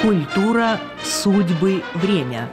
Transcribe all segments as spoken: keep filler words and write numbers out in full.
Культура, судьбы, время.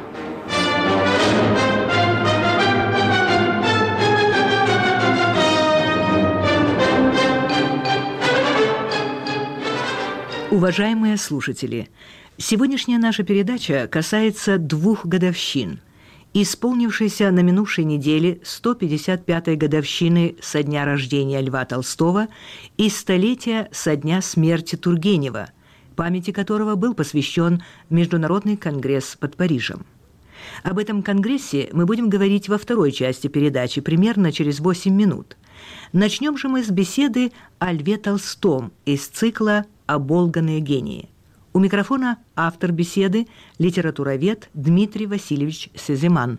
Уважаемые слушатели, сегодняшняя наша передача касается двух годовщин. Исполнившейся на минувшей неделе сто пятьдесят пятой годовщины со дня рождения Льва Толстого и столетия со дня смерти Тургенева, памяти которого был посвящен Международный конгресс под Парижем. Об этом конгрессе мы будем говорить во второй части передачи, примерно через восемь минут. Начнем же мы с беседы о Льве Толстом из цикла «Оболганные гении». У микрофона автор беседы, литературовед Дмитрий Васильевич Сеземан.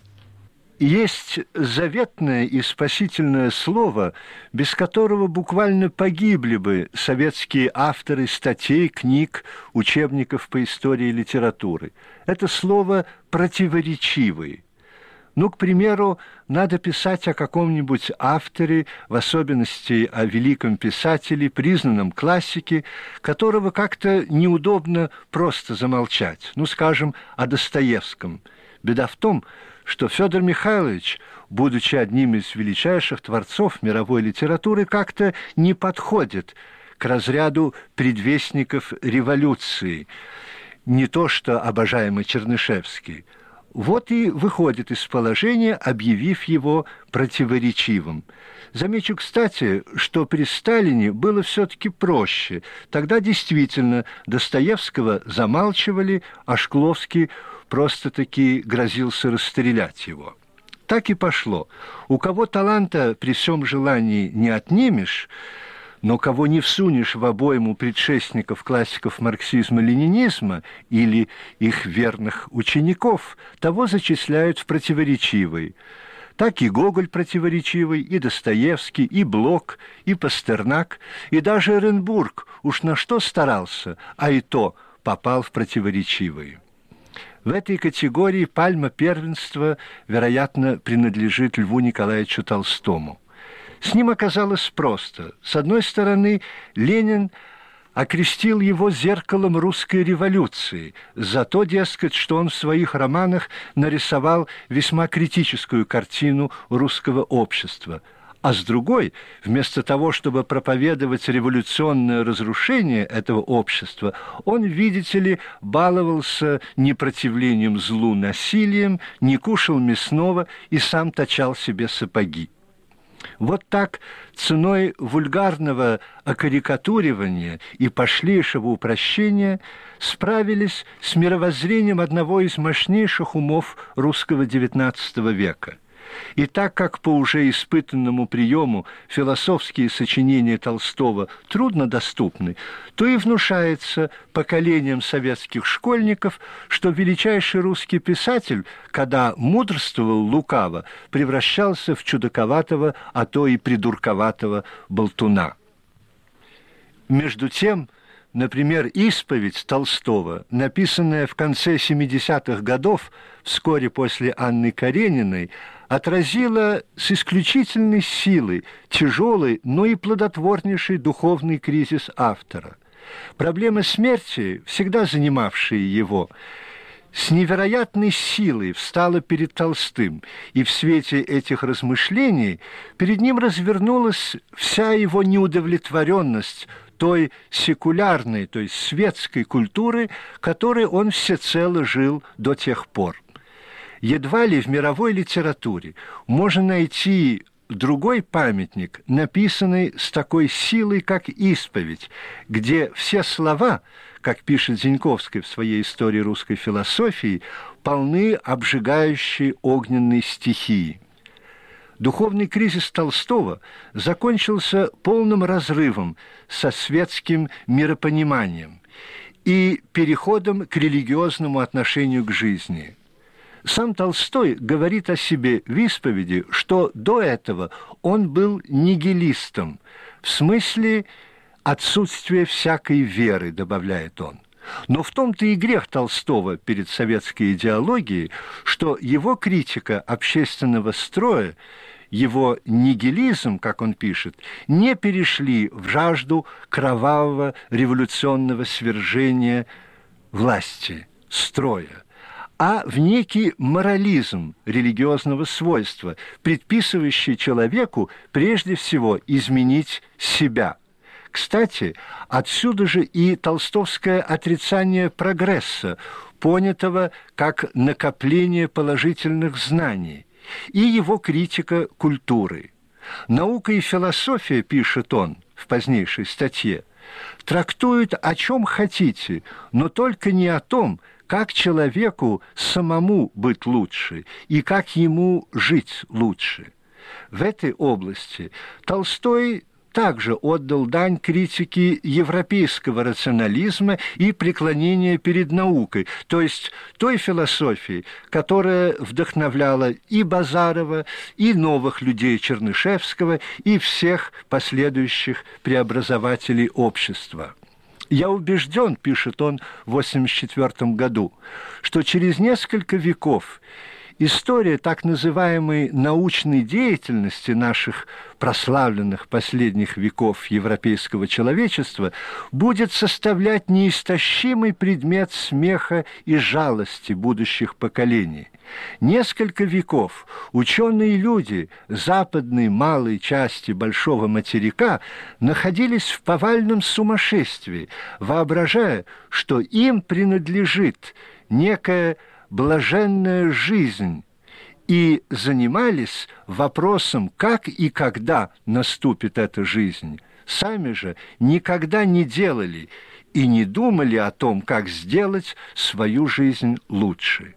Есть заветное и спасительное слово, без которого буквально погибли бы советские авторы статей, книг, учебников по истории и литературы. Это слово «противоречивый». Ну, к примеру, надо писать о каком-нибудь авторе, в особенности о великом писателе, признанном классике, которого как-то неудобно просто замолчать. Ну, скажем, о Достоевском. Беда в том, что Федор Михайлович, будучи одним из величайших творцов мировой литературы, как-то не подходит к разряду предвестников революции. Не то что обожаемый Чернышевский. Вот и выходит из положения, объявив его противоречивым. Замечу, кстати, что при Сталине было все-таки проще. Тогда действительно Достоевского замалчивали, а Шкловский просто-таки грозился расстрелять его. Так и пошло. У кого таланта при всем желании не отнимешь, но кого не всунешь в обойму предшественников классиков марксизма-ленинизма или их верных учеников, того зачисляют в противоречивый. Так и Гоголь противоречивый, и Достоевский, и Блок, и Пастернак, и даже Эренбург уж на что старался, а и то попал в противоречивый. В этой категории пальма первенства, вероятно, принадлежит Льву Николаевичу Толстому. С ним оказалось просто. С одной стороны, Ленин окрестил его зеркалом русской революции за то, дескать, что он в своих романах нарисовал весьма критическую картину русского общества. А с другой, вместо того, чтобы проповедовать революционное разрушение этого общества, он, видите ли, баловался непротивлением злу насилием, не кушал мясного и сам точал себе сапоги. Вот так ценой вульгарного окарикатуривания и пошлейшего упрощения справились с мировоззрением одного из мощнейших умов русского девятнадцатого века. И так как по уже испытанному приему философские сочинения Толстого труднодоступны, то и внушается поколением советских школьников, что величайший русский писатель, когда мудрствовал лукаво, превращался в чудаковатого, а то и придурковатого болтуна. Между тем, например, «Исповедь» Толстого, написанная в конце семидесятых годов, вскоре после Анны Карениной, отразила с исключительной силой тяжелый, но и плодотворнейший духовный кризис автора. Проблема смерти, всегда занимавшая его, с невероятной силой встала перед Толстым, и в свете этих размышлений перед ним развернулась вся его неудовлетворенность той секулярной, то есть светской культуры, которой он всецело жил до тех пор. Едва ли в мировой литературе можно найти другой памятник, написанный с такой силой, как «Исповедь», где все слова, как пишет Зиньковский в своей истории русской философии, полны обжигающей огненной стихии. Духовный кризис Толстого закончился полным разрывом со светским миропониманием и переходом к религиозному отношению к жизни. Сам Толстой говорит о себе в «Исповеди», что до этого он был нигилистом, в смысле отсутствия всякой веры, добавляет он. Но в том-то и грех Толстого перед советской идеологией, что его критика общественного строя, его нигилизм, как он пишет, не перешли в жажду кровавого революционного свержения власти, строя, а в некий морализм религиозного свойства, предписывающий человеку прежде всего изменить себя. Кстати, отсюда же и толстовское отрицание прогресса, понятого как накопление положительных знаний, и его критика культуры. «Наука и философия», пишет он в позднейшей статье, трактуют о чем хотите, но только не о том, как человеку самому быть лучше и как ему жить лучше. В этой области Толстой также отдал дань критике европейского рационализма и преклонения перед наукой, то есть той философии, которая вдохновляла и Базарова, и новых людей Чернышевского, и всех последующих преобразователей общества. «Я убежден, — пишет он в восемьдесят четвёртом году, — что через несколько веков история так называемой научной деятельности наших прославленных последних веков европейского человечества будет составлять неистощимый предмет смеха и жалости будущих поколений. Несколько веков ученые люди западной малой части большого материка находились в повальном сумасшествии, воображая, что им принадлежит некая блаженная жизнь, и занимались вопросом, как и когда наступит эта жизнь. Сами же никогда не делали и не думали о том, как сделать свою жизнь лучше.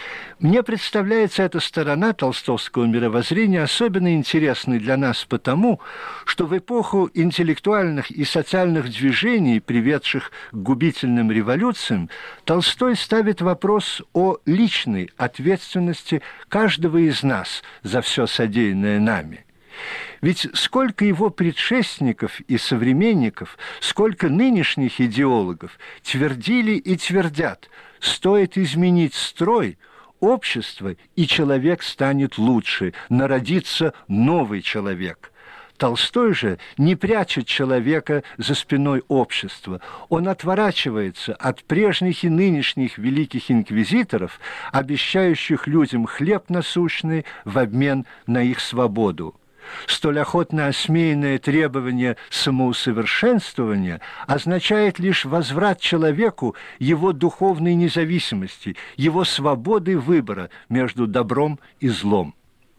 Мне представляется эта сторона толстовского мировоззрения особенно интересной для нас потому, что в эпоху интеллектуальных и социальных движений, приведших к губительным революциям, Толстой ставит вопрос о личной ответственности каждого из нас за все содеянное нами. Ведь сколько его предшественников и современников, сколько нынешних идеологов твердили и твердят: стоит изменить строй, общество, и человек станет лучше, народится новый человек. Толстой же не прячет человека за спиной общества. Он отворачивается от прежних и нынешних великих инквизиторов, обещающих людям хлеб насущный в обмен на их свободу. Столь охотно осмеянное требование самоусовершенствования означает лишь возврат человеку его духовной независимости, его свободы выбора между добром и злом.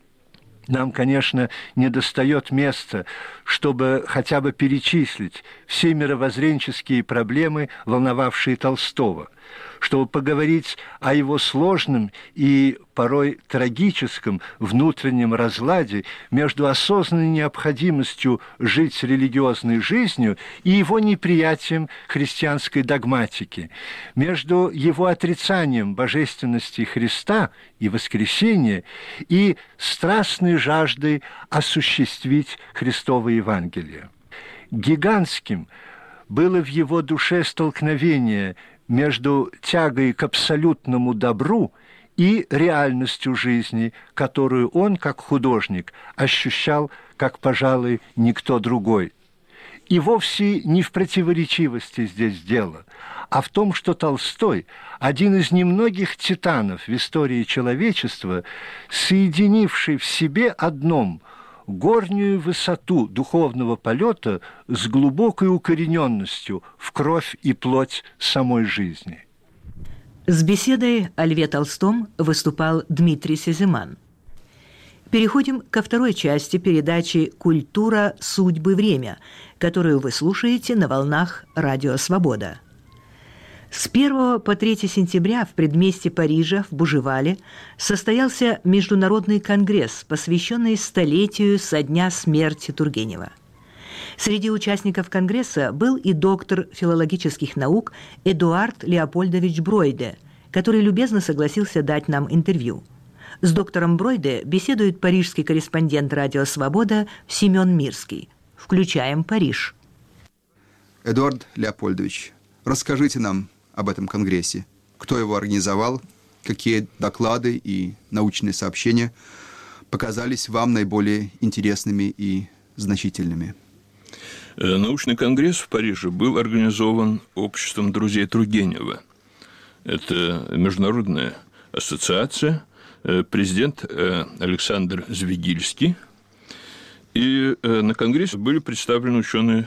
Нам, конечно, недостает места, чтобы хотя бы перечислить все мировоззренческие проблемы, волновавшие Толстого, чтобы поговорить о его сложном и порой трагическом внутреннем разладе между осознанной необходимостью жить религиозной жизнью и его неприятием христианской догматики, между его отрицанием божественности Христа и воскресения и страстной жаждой осуществить Христово Евангелие. Гигантским было в его душе столкновение между тягой к абсолютному добру и реальностью жизни, которую он, как художник, ощущал, как, пожалуй, никто другой. И вовсе не в противоречивости здесь дело, а в том, что Толстой, один из немногих титанов в истории человечества, соединивший в себе одном горнюю высоту духовного полета с глубокой укорененностью в кровь и плоть самой жизни. С беседой о Льве Толстом выступал Дмитрий Сеземан. Переходим ко второй части передачи «Культура, судьбы, время», которую вы слушаете на волнах «Радио Свобода». С первого по третье сентября в предместье Парижа в Бужевале состоялся Международный конгресс, посвященный столетию со дня смерти Тургенева. Среди участников конгресса был и доктор филологических наук Эдуард Леопольдович Бройде, который любезно согласился дать нам интервью. С доктором Бройде беседует парижский корреспондент «Радио Свобода» Семен Мирский. Включаем Париж. Эдуард Леопольдович, расскажите нам об этом конгрессе. Кто его организовал, какие доклады и научные сообщения показались вам наиболее интересными и значительными? Научный конгресс в Париже был организован обществом друзей Тургенева. Это международная ассоциация, президент Александр Звегильский. И на Конгрессе были представлены ученые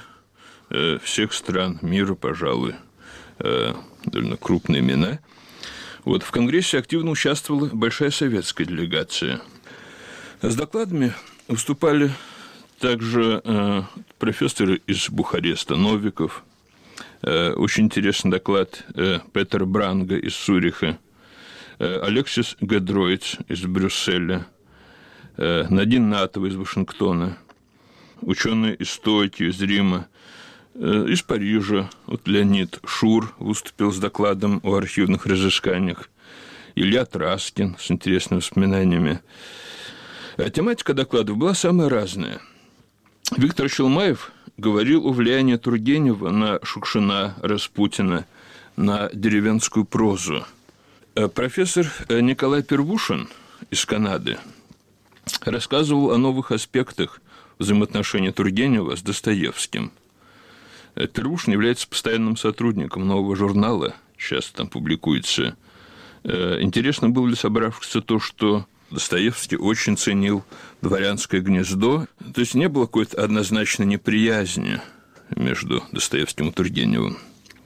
всех стран мира, пожалуй, довольно крупные имена. Вот, в Конгрессе активно участвовала большая советская делегация. С докладами выступали также э, профессоры из Бухареста, Новиков. Э, очень интересный доклад э, Петер Бранга из Цюриха, э, Алексис Гедроиц из Брюсселя, э, Надин Натова из Вашингтона, ученые из Токио, из Рима, э, из Парижа. Вот Леонид Шур выступил с докладом о архивных разысканиях, Илья Траскин с интересными воспоминаниями. А тематика докладов была самая разная. Виктор Челмаев говорил о влиянии Тургенева на Шукшина, Распутина, на деревенскую прозу. А профессор Николай Первушин из Канады рассказывал о новых аспектах взаимоотношений Тургенева с Достоевским. Первушин является постоянным сотрудником нового журнала, сейчас там публикуется. Интересно было для собравшихся то, что Достоевский очень ценил «Дворянское гнездо». То есть не было какой-то однозначной неприязни между Достоевским и Тургеневым.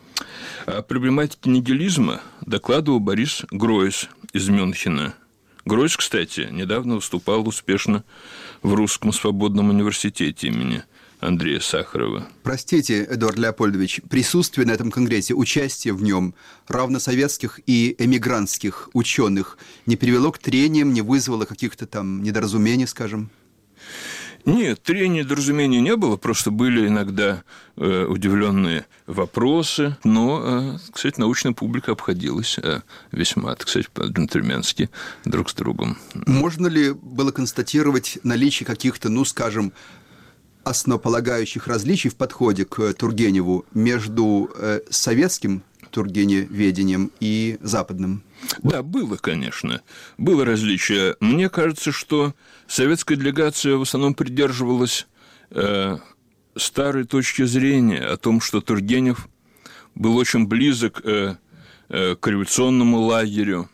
О проблематике нигилизма докладывал Борис Гройс из Мюнхена. Гройс, кстати, недавно выступал успешно в Русском свободном университете имени Андрея Сахарова. Простите, Эдуард Леопольдович, присутствие на этом конгрессе, участие в нем равносоветских и эмигрантских ученых не привело к трениям, не вызвало каких-то там недоразумений, скажем? Нет, трений, недоразумений не было, просто были иногда э, удивленные вопросы, но, э, кстати, научная публика обходилась э, весьма, так сказать, по-джентльменски друг с другом. Можно ли было констатировать наличие каких-то, ну, скажем, основополагающих различий в подходе к Тургеневу между э, советским тургеневедением и западным? Да, было, конечно. Было различие. Мне кажется, что советская делегация в основном придерживалась э, старой точки зрения о том, что Тургенев был очень близок э, э, к революционному лагерю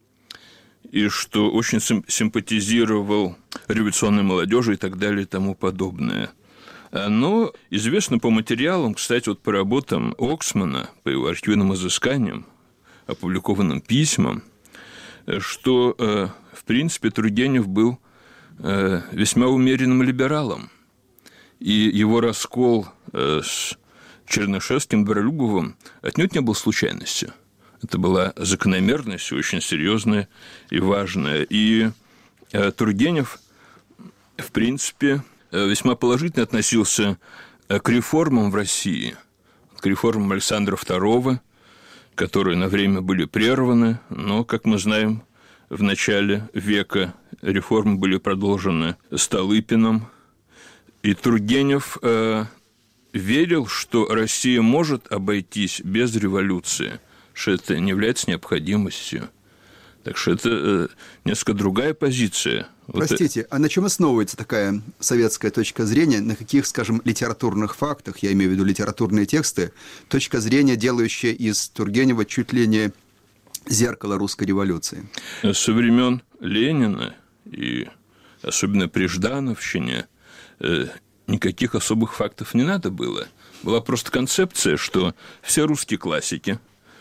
и что очень симпатизировал революционной молодежи и так далее и тому подобное. Но известно по материалам, кстати, вот по работам Оксмана, по его архивным изысканиям, опубликованным письмам, что, в принципе, Тургенев был весьма умеренным либералом, и его раскол с Чернышевским, Добролюбовым отнюдь не был случайностью. Это была закономерность очень серьезная и важная. И Тургенев, в принципе, весьма положительно относился к реформам в России, к реформам Александра второго, которые на время были прерваны, но, как мы знаем, в начале века реформы были продолжены Столыпиным. И Тургенев э, верил, что Россия может обойтись без революции, что это не является необходимостью. Так что это э, несколько другая позиция. Простите, а на чем основывается такая советская точка зрения, на каких, скажем, литературных фактах, я имею в виду литературные тексты, точка зрения, делающая из Тургенева чуть ли не зеркало русской революции? Со времен Ленина и особенно при Ждановщине э, никаких особых фактов не надо было. Была просто концепция, что все русские классики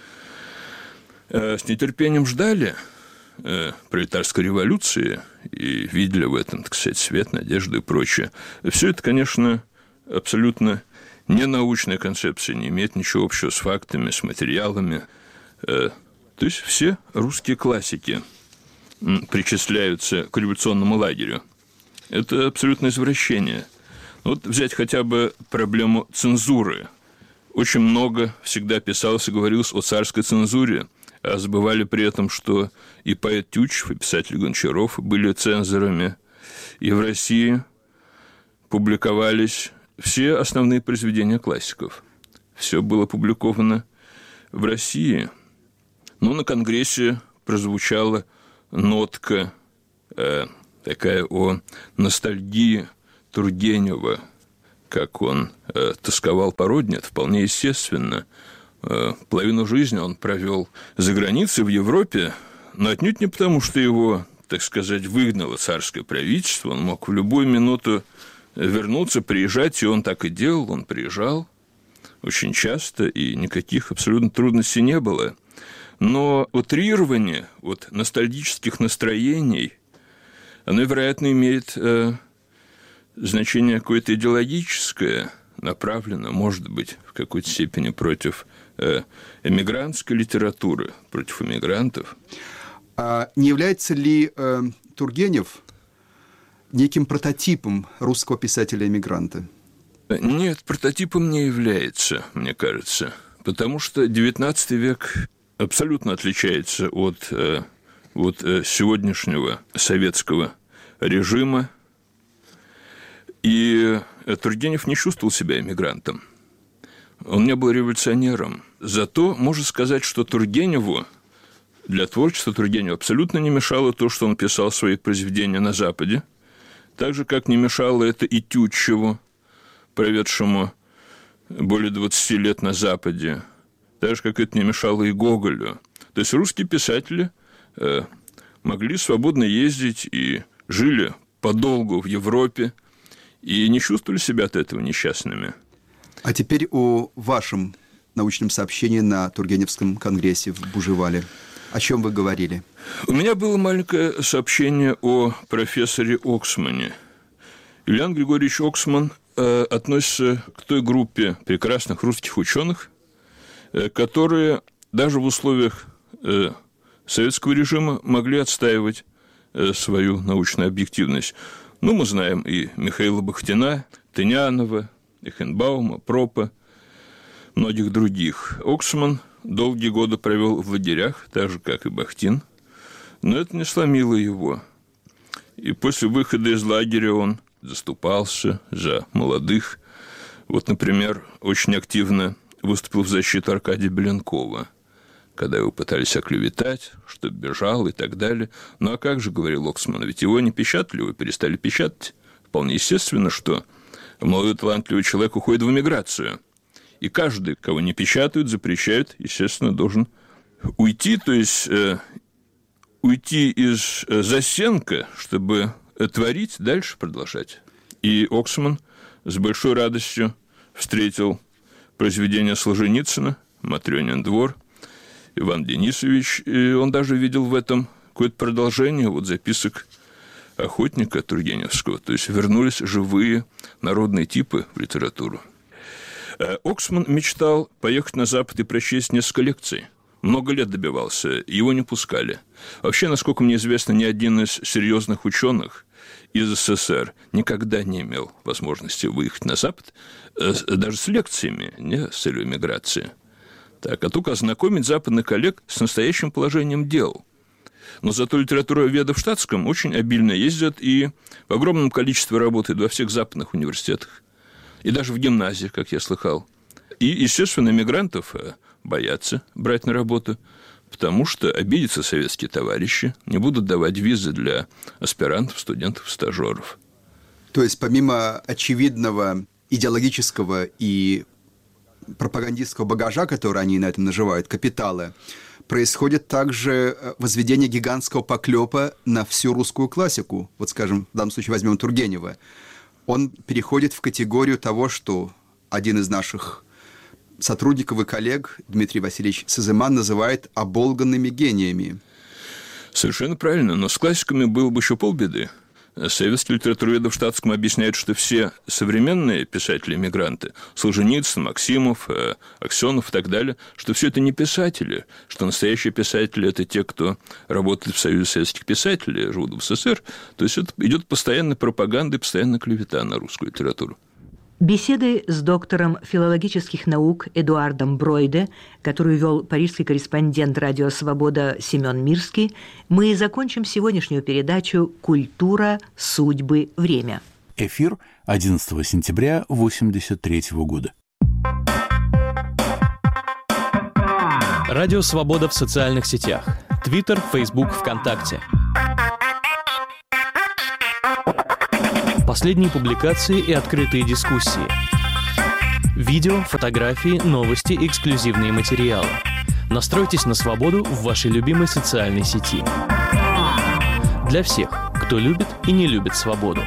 э, с нетерпением ждали пролетарской революции и видели в этом, так сказать, свет, надежду и прочее. Все это, конечно, абсолютно не научная концепция, не имеет ничего общего с фактами, с материалами. То есть все русские классики причисляются к революционному лагерю. Это абсолютное извращение. Вот взять хотя бы проблему цензуры. Очень много всегда писалось и говорилось о царской цензуре, а забывали при этом, что и поэт Тютчев, и писатель Гончаров были цензорами, и в России публиковались все основные произведения классиков. Все было опубликовано в России. Но на Конгрессе прозвучала нотка э, такая о ностальгии Тургенева, как он э, тосковал по родине, это вполне естественно. половину жизни он провел за границей в Европе, но отнюдь не потому, что его, так сказать, выгнало царское правительство. Он мог в любую минуту вернуться, приезжать, и он так и делал, он приезжал очень часто, и никаких абсолютно трудностей не было. Но утрирование вот ностальгических настроений, оно, вероятно, имеет э, значение какое-то идеологическое, направлено, может быть, в какой-то степени против э, эмигрантской литературы, против эмигрантов. А не является ли э, Тургенев неким прототипом русского писателя-эмигранта? Нет, прототипом не является, мне кажется, потому что девятнадцатый век абсолютно отличается от э, вот, э, сегодняшнего советского режима, и э, Тургенев не чувствовал себя эмигрантом. Он не был революционером. Зато можно сказать, что Тургеневу, для творчества Тургенева абсолютно не мешало то, что он писал свои произведения на Западе, так же, как не мешало это и Тютчеву, проведшему более двадцати лет на Западе, так же, как это не мешало и Гоголю. То есть русские писатели э, могли свободно ездить и жили подолгу в Европе и не чувствовали себя от этого несчастными. А теперь о вашем научном сообщении на Тургеневском конгрессе в Бужевале. О чем вы говорили? У меня было маленькое сообщение о профессоре Оксмане. Ильян Григорьевич Оксман э, относится к той группе прекрасных русских ученых, э, которые даже в условиях э, советского режима могли отстаивать э, свою научную объективность. Ну, мы знаем и Михаила Бахтина, Тынянова, Эхенбаума, Пропа, многих других. Оксман долгие годы провел в лагерях, так же, как и Бахтин, но это не сломило его. И после выхода из лагеря он заступался за молодых. Вот, например, очень активно выступил в защиту Аркадия Беленкова, когда его пытались оклеветать, что бежал и так далее. Ну, а как же, говорил Оксман, ведь его не печатали, его перестали печатать. Вполне естественно, что молодой талантливый человек уходит в эмиграцию. И каждый, кого не печатают, запрещают, естественно, должен уйти, то есть э, уйти из э, засенка, чтобы творить, дальше продолжать. И Оксман с большой радостью встретил произведение Солженицына «Матрёнин двор», Иван Денисович, и он даже видел в этом какое-то продолжение вот записок охотника Тургеневского, то есть вернулись живые народные типы в литературу. Оксман мечтал поехать на Запад и прочесть несколько лекций. Много лет добивался, его не пускали. Вообще, насколько мне известно, ни один из серьезных ученых из СССР никогда не имел возможности выехать на Запад, даже с лекциями, не с целью эмиграции. Так, а только ознакомить западных коллег с настоящим положением дел. Но зато литературоведы в штатском очень обильно ездят и в огромном количестве работают во всех западных университетах. И даже в гимназиях, как я слыхал. И, естественно, эмигрантов боятся брать на работу, потому что обидятся советские товарищи, не будут давать визы для аспирантов, студентов, стажеров. То есть, помимо очевидного идеологического и пропагандистского багажа, который они на этом наживают, капитала, происходит также возведение гигантского поклепа на всю русскую классику. Вот, скажем, в данном случае возьмем Тургенева. Он переходит в категорию того, что один из наших сотрудников и коллег, Дмитрий Васильевич Сызыман, называет оболганными гениями. Совершенно правильно, но с классиками было бы еще полбеды. Советские литературоведы в штатском объясняют, что все современные писатели-эмигранты, Солженицын, Максимов, Аксенов и так далее, что все это не писатели, что настоящие писатели – это те, кто работает в Союзе советских писателей, живут в СССР. То есть это идет постоянная пропаганда и постоянная клевета на русскую литературу. Беседы с доктором филологических наук Эдуардом Бройде, которую вел парижский корреспондент «Радио Свобода» Семен Мирский, мы закончим сегодняшнюю передачу «Культура, судьбы, время». Эфир одиннадцатого сентября тысяча девятьсот восемьдесят третьего года. Радио Свобода в социальных сетях. Твиттер, Фейсбук, ВКонтакте. Последние публикации и открытые дискуссии. Видео, фотографии, новости, эксклюзивные материалы. Настройтесь на свободу в вашей любимой социальной сети. Для всех, кто любит и не любит свободу.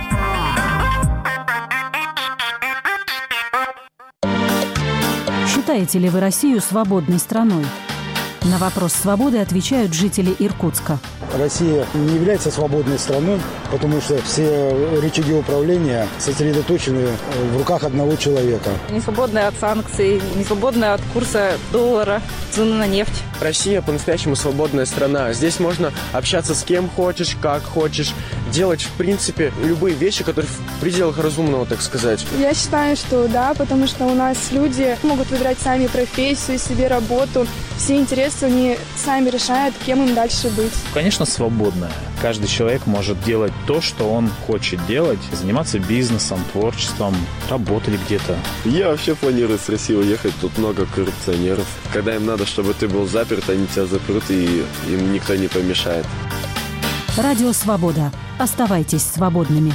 Считаете ли вы Россию свободной страной? На вопрос свободы отвечают жители Иркутска. Россия не является свободной страной, потому что все рычаги управления сосредоточены в руках одного человека. Не свободная от санкций, не свободная от курса доллара, цены на нефть. Россия по-настоящему свободная страна. Здесь можно общаться с кем хочешь, как хочешь, делать, в принципе, любые вещи, которые в пределах разумного, так сказать. Я считаю, что да, потому что у нас люди могут выбирать сами профессию, себе работу. Все интересы они сами решают, кем им дальше быть. Конечно, свободная. Каждый человек может делать то, что он хочет делать, заниматься бизнесом, творчеством, работать где-то. Я вообще планирую с России уехать, тут много коррупционеров. Когда им надо, чтобы ты был заперт, они тебя запрут, и им никто не помешает. Радио «Свобода». Оставайтесь свободными.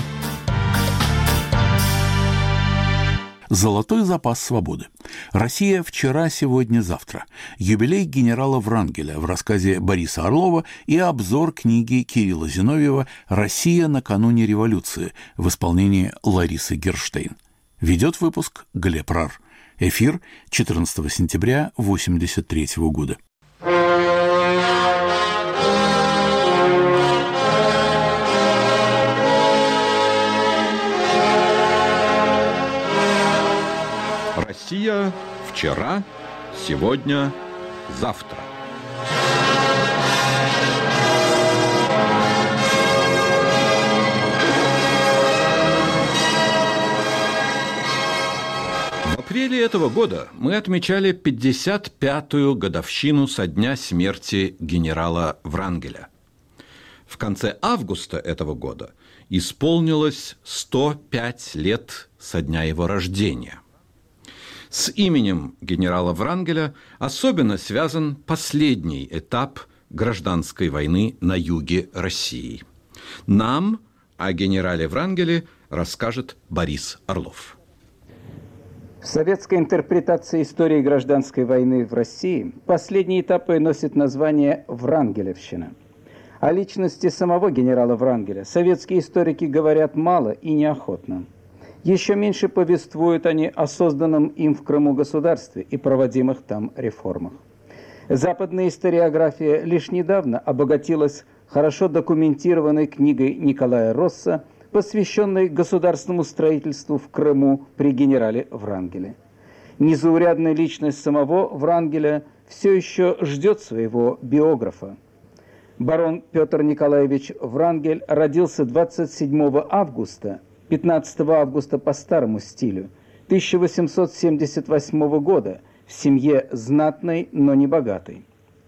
Золотой запас свободы. Россия вчера, сегодня, завтра. Юбилей генерала Врангеля в рассказе Бориса Орлова и обзор книги Кирилла Зиновьева «Россия накануне революции» в исполнении Ларисы Герштейн. Ведет выпуск Глеб Рар. Эфир четырнадцатого сентября восемьдесят третьего года. Россия вчера, сегодня, завтра. В апреле этого года мы отмечали пятьдесят пятую годовщину со дня смерти генерала Врангеля. В конце августа этого года исполнилось сто пять лет со дня его рождения. С именем генерала Врангеля особенно связан последний этап гражданской войны на юге России. Нам о генерале Врангеле расскажет Борис Орлов. В советской интерпретации истории гражданской войны в России последние этапы носят название «Врангелевщина». О личности самого генерала Врангеля советские историки говорят мало и неохотно. Еще меньше повествуют они о созданном им в Крыму государстве и проводимых там реформах. Западная историография лишь недавно обогатилась хорошо документированной книгой Николая Росса, посвященной государственному строительству в Крыму при генерале Врангеле. Незаурядная личность самого Врангеля все еще ждет своего биографа. Барон Петр Николаевич Врангель родился двадцать седьмого августа, пятнадцатого августа по старому стилю, тысяча восемьсот семьдесят восьмого года в семье знатной, но не богатой.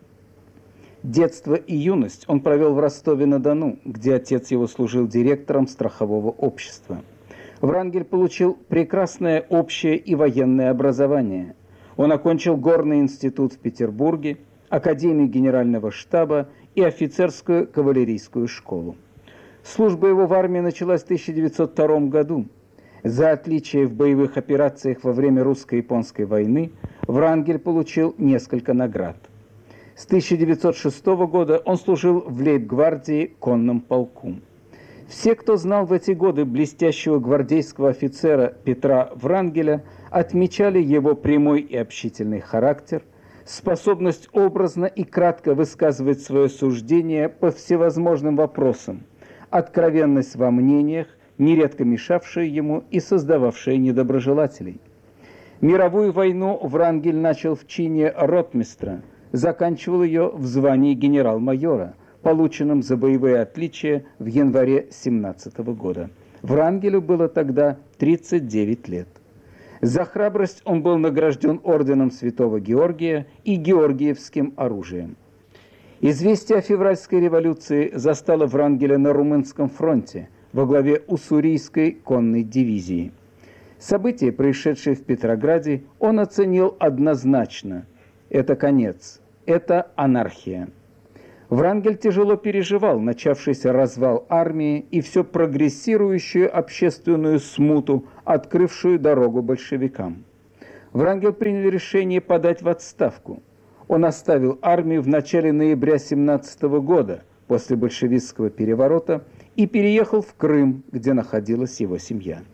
Детство и юность он провел в Ростове-на-Дону, где отец его служил директором страхового общества. Врангель получил прекрасное общее и военное образование. Он окончил Горный институт в Петербурге, Академию генерального штаба и офицерскую кавалерийскую школу. Служба его в армии началась в тысяча девятьсот втором году. За отличие в боевых операциях во время русско-японской войны Врангель получил несколько наград. С тысяча девятьсот шестого года он служил в лейб-гвардии конном полку. Все, кто знал в эти годы блестящего гвардейского офицера Петра Врангеля, отмечали его прямой и общительный характер, способность образно и кратко высказывать свое суждение по всевозможным вопросам, откровенность во мнениях, нередко мешавшая ему и создававшая недоброжелателей. Мировую войну Врангель начал в чине ротмистра, заканчивал ее в звании генерал-майора, полученном за боевые отличия в январе семнадцатого года. Врангелю было тогда тридцать девять лет. За храбрость он был награжден орденом Святого Георгия и Георгиевским оружием. Известие о февральской революции застало Врангеля на Румынском фронте во главе Уссурийской конной дивизии. События, происшедшие в Петрограде, он оценил однозначно. Это конец, это анархия. Врангель тяжело переживал начавшийся развал армии и все прогрессирующую общественную смуту, открывшую дорогу большевикам. Врангель принял решение подать в отставку. Он оставил армию в начале ноября семнадцатого года после большевистского переворота и переехал в Крым, где находилась его семья.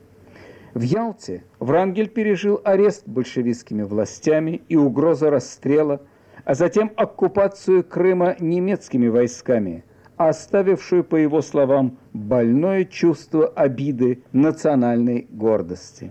В Ялте Врангель пережил арест большевистскими властями и угрозу расстрела, а затем оккупацию Крыма немецкими войсками, оставившую, по его словам, больное чувство обиды национальной гордости.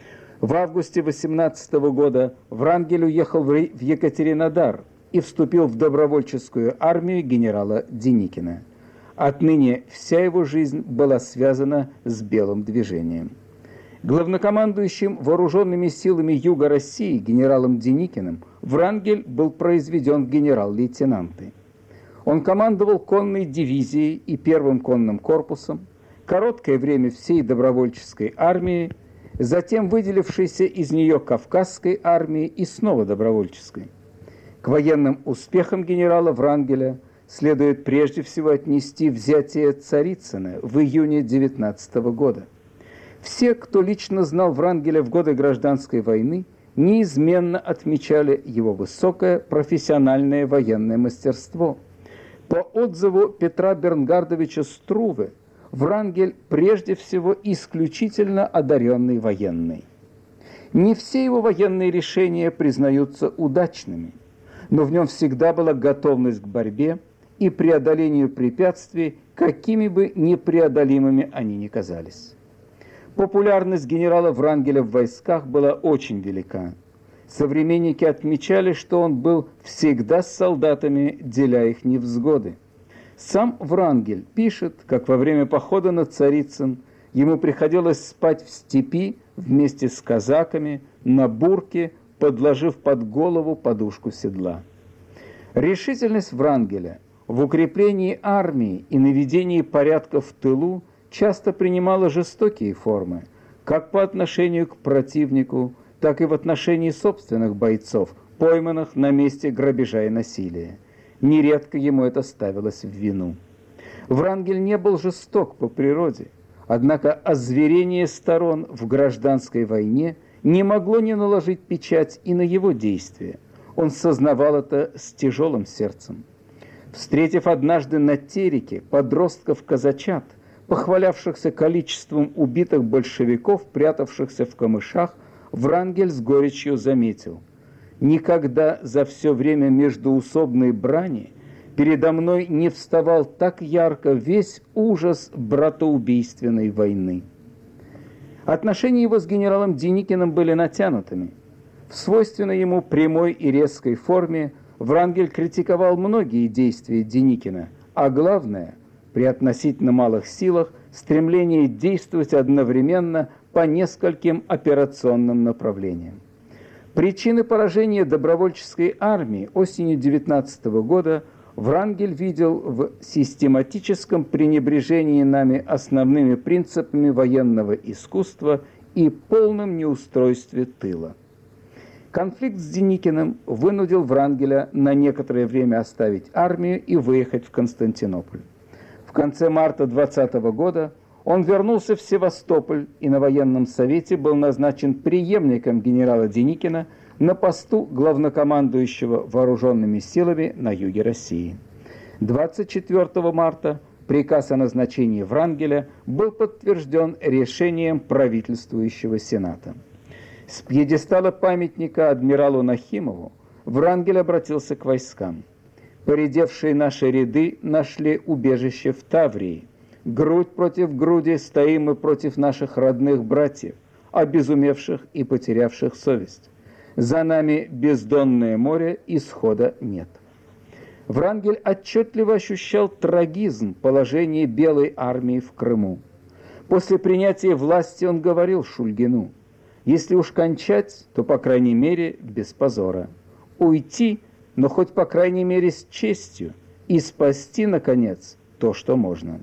В августе восемнадцатого года Врангель уехал в Екатеринодар и вступил в добровольческую армию генерала Деникина. Отныне вся его жизнь была связана с белым движением. Главнокомандующим вооруженными силами Юга России генералом Деникиным Врангель был произведен в генерал-лейтенанты. Он командовал конной дивизией и первым конным корпусом, короткое время всей добровольческой армии, затем выделившейся из нее Кавказской армии и снова добровольческой. К военным успехам генерала Врангеля следует прежде всего отнести взятие Царицына в июне девятнадцатого года. Все, кто лично знал Врангеля в годы Гражданской войны, неизменно отмечали его высокое профессиональное военное мастерство. По отзыву Петра Бернгардовича Струве, Врангель прежде всего исключительно одаренный военный. Не все его военные решения признаются удачными, но в нем всегда была готовность к борьбе и преодолению препятствий, какими бы непреодолимыми они ни казались. Популярность генерала Врангеля в войсках была очень велика. Современники отмечали, что он был всегда с солдатами, деля их невзгоды. Сам Врангель пишет, как во время похода на Царицын ему приходилось спать в степи вместе с казаками на бурке, подложив под голову подушку седла. Решительность Врангеля в укреплении армии и наведении порядка в тылу часто принимала жестокие формы, как по отношению к противнику, так и в отношении собственных бойцов, пойманных на месте грабежа и насилия. Нередко ему это ставилось в вину. Врангель не был жесток по природе, однако озверение сторон в гражданской войне не могло не наложить печать и на его действия. Он сознавал это с тяжелым сердцем. Встретив однажды на Тереке подростков-казачат, похвалявшихся количеством убитых большевиков, прятавшихся в камышах, Врангель с горечью заметил: «Никогда за все время междоусобной брани передо мной не вставал так ярко весь ужас братоубийственной войны». Отношения его с генералом Деникиным были натянутыми. В свойственной ему прямой и резкой форме Врангель критиковал многие действия Деникина, а главное – при относительно малых силах стремление действовать одновременно по нескольким операционным направлениям. Причины поражения добровольческой армии осенью девятнадцатого года Врангель видел в систематическом пренебрежении нами основными принципами военного искусства и полном неустройстве тыла. Конфликт с Деникиным вынудил Врангеля на некоторое время оставить армию и выехать в Константинополь. В конце марта двадцатого года он вернулся в Севастополь и на военном совете был назначен преемником генерала Деникина на посту главнокомандующего вооруженными силами на юге России. двадцать четвёртого марта приказ о назначении Врангеля был подтвержден решением правительствующего Сената. С пьедестала памятника адмиралу Нахимову Врангель обратился к войскам. «Поредевшие наши ряды нашли убежище в Таврии. Грудь против груди стоим мы против наших родных братьев, обезумевших и потерявших совесть. За нами бездонное море, исхода нет». Врангель отчетливо ощущал трагизм положения Белой армии в Крыму. После принятия власти он говорил Шульгину: «Если уж кончать, то, по крайней мере, без позора. Уйти, но хоть по крайней мере с честью, и спасти, наконец, то, что можно».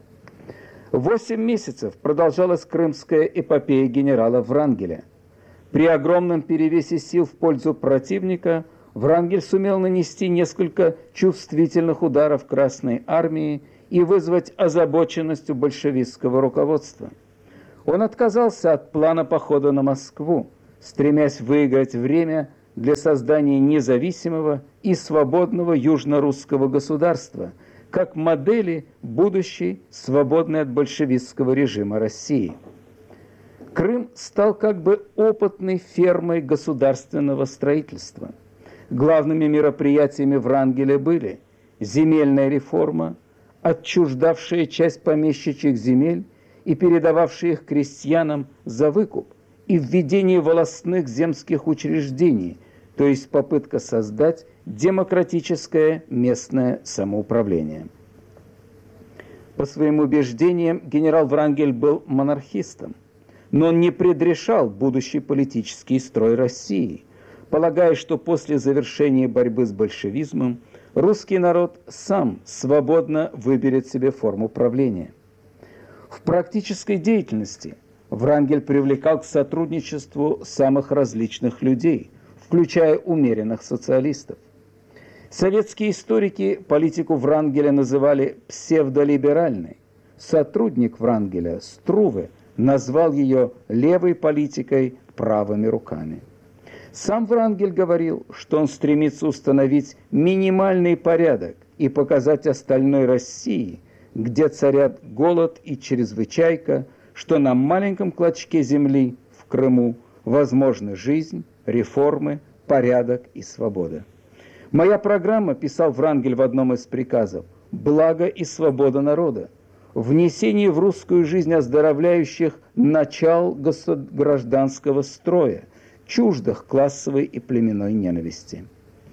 Восемь месяцев продолжалась крымская эпопея генерала Врангеля. При огромном перевесе сил в пользу противника Врангель сумел нанести несколько чувствительных ударов Красной армии и вызвать озабоченность у большевистского руководства. Он отказался от плана похода на Москву, стремясь выиграть время для создания независимого и свободного южно-русского государства, как модели будущей свободной от большевистского режима России. Крым стал как бы опытной фермой государственного строительства. Главными мероприятиями Врангеля были земельная реформа, отчуждавшая часть помещичьих земель и передававшая их крестьянам за выкуп, и введение волостных земских учреждений, то есть попытка создать демократическое местное самоуправление. По своим убеждениям генерал Врангель был монархистом, но он не предрешал будущий политический строй России, полагая, что после завершения борьбы с большевизмом русский народ сам свободно выберет себе форму правления. В практической деятельности Врангель привлекал к сотрудничеству самых различных людей, включая умеренных социалистов. Советские историки политику Врангеля называли псевдолиберальной. Сотрудник Врангеля, Струве, назвал ее левой политикой правыми руками. Сам Врангель говорил, что он стремится установить минимальный порядок и показать остальной России, где царят голод и чрезвычайка, что на маленьком клочке земли в Крыму возможна жизнь, реформы, порядок и свобода. «Моя программа», – писал Врангель в одном из приказов, – «благо и свобода народа, внесение в русскую жизнь оздоровляющих начал гражданского строя, чуждых классовой и племенной ненависти».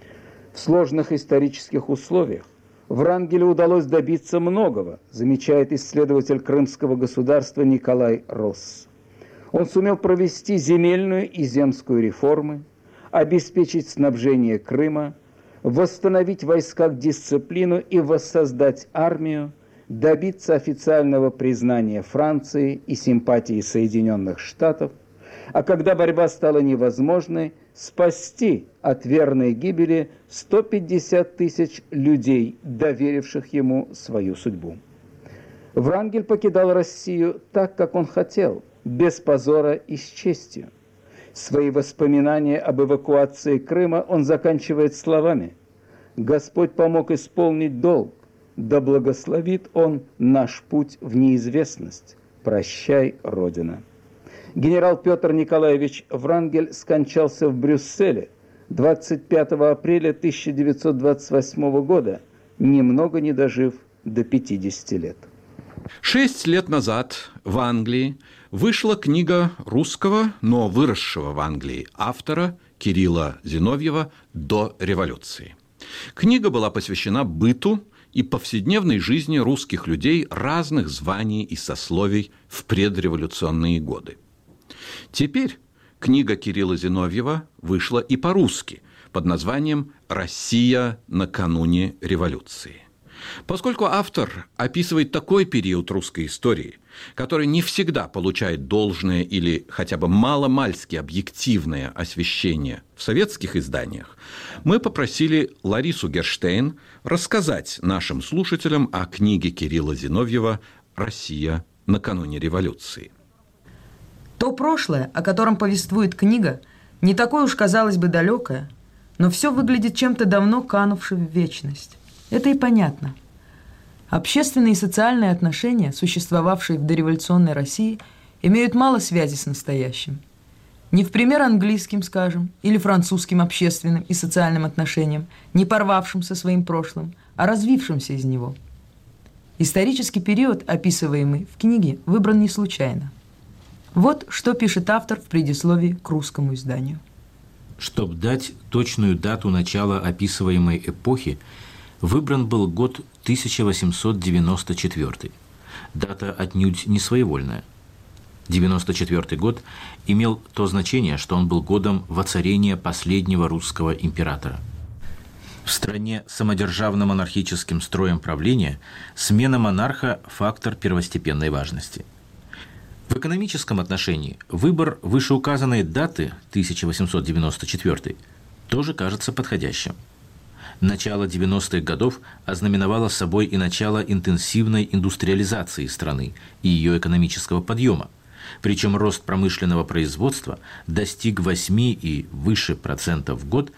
В сложных исторических условиях Врангелю удалось добиться многого, замечает исследователь крымского государства Николай Росс. Он сумел провести земельную и земскую реформы, обеспечить снабжение Крыма, восстановить в войсках дисциплину и воссоздать армию, добиться официального признания Франции и симпатии Соединенных Штатов, а когда борьба стала невозможной, спасти от верной гибели сто пятьдесят тысяч людей, доверивших ему свою судьбу. Врангель покидал Россию так, как он хотел, без позора и с честью. Свои воспоминания об эвакуации Крыма он заканчивает словами: «Господь помог исполнить долг, да благословит Он наш путь в неизвестность. Прощай, Родина». Генерал Петр Николаевич Врангель скончался в Брюсселе двадцать пятого апреля тысяча девятьсот двадцать восьмого года, немного не дожив до пятидесяти лет. Шесть лет назад в Англии вышла книга русского, но выросшего в Англии автора Кирилла Зиновьева «До революции». Книга была посвящена быту и повседневной жизни русских людей разных званий и сословий в предреволюционные годы. Теперь книга Кирилла Зиновьева вышла и по-русски под названием «Россия накануне революции». Поскольку автор описывает такой период русской истории, который не всегда получает должное или хотя бы маломальски объективное освещение в советских изданиях, мы попросили Ларису Герштейн рассказать нашим слушателям о книге Кирилла Зиновьева «Россия накануне революции». То прошлое, о котором повествует книга, не такое уж, казалось бы, далекое, но все выглядит чем-то давно канувшим в вечность. Это и понятно. Общественные и социальные отношения, существовавшие в дореволюционной России, имеют мало связи с настоящим. Не в пример английским, скажем, или французским общественным и социальным отношениям, не порвавшим со своим прошлым, а развившимся из него. Исторический период, описываемый в книге, выбран не случайно. Вот что пишет автор в предисловии к русскому изданию. Чтобы дать точную дату начала описываемой эпохи, выбран был год тысяча восемьсот девяносто четвёртый. Дата отнюдь не своевольная. девяносто четвёртый год имел то значение, что он был годом воцарения последнего русского императора. В стране с самодержавно-монархическим строем правления смена монарха – фактор первостепенной важности. В экономическом отношении выбор вышеуказанной даты тысяча восемьсот девяносто четвёртый тоже кажется подходящим. Начало девяностых годов ознаменовало собой и начало интенсивной индустриализации страны и ее экономического подъема, Причем рост промышленного производства достиг восемь и выше процентов в год